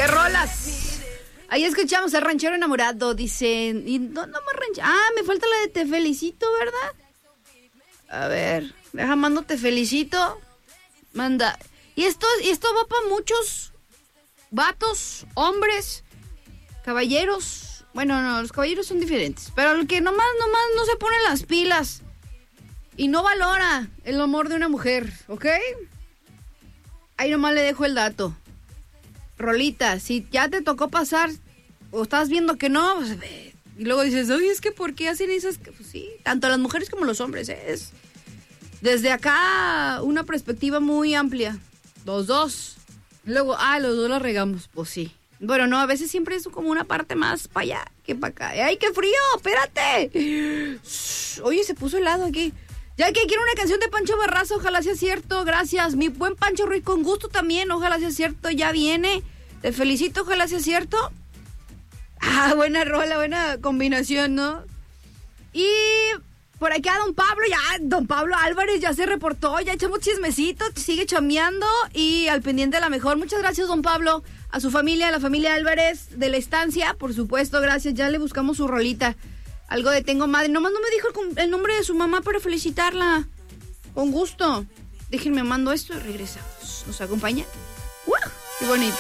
¡Qué rolas! Ahí escuchamos al ranchero enamorado. Dicen, ¿y dónde más ranchero? Ah, me falta la de Te Felicito, ¿verdad? A ver, deja, mando Te Felicito. Manda. Y esto va para muchos vatos, hombres, caballeros. Bueno, no, los caballeros son diferentes. Pero el que nomás no se pone las pilas y no valora el amor de una mujer, ¿ok? Ahí nomás le dejo el dato. Rolita, si ya te tocó pasar o estás viendo que no, pues, y luego dices, oye, es que ¿por qué hacen esas? Pues sí, tanto las mujeres como los hombres, es desde acá una perspectiva muy amplia. Los dos. Luego, los dos la regamos, pues sí. Bueno, no, a veces siempre es como una parte más para allá que para acá. ¡Ay, qué frío! ¡Espérate! Oye, se puso helado aquí. Ya que quiero una canción de Pancho Barraza, ojalá sea cierto, gracias. Mi buen Pancho Ruiz, con gusto también, ojalá sea cierto, ya viene. Te felicito, ojalá sea cierto. Buena rola, buena combinación, ¿no? Y por acá don Pablo Álvarez ya se reportó, ya echamos chismecito, sigue chameando y al pendiente de la mejor. Muchas gracias, don Pablo, a su familia, a la familia Álvarez de la estancia, por supuesto, gracias, ya le buscamos su rolita. Algo de Tengo Madre. Nomás no me dijo el nombre de su mamá para felicitarla. Con gusto. Déjenme mando esto y regresamos. ¿Nos acompaña? ¡Wow! ¡Qué bonito!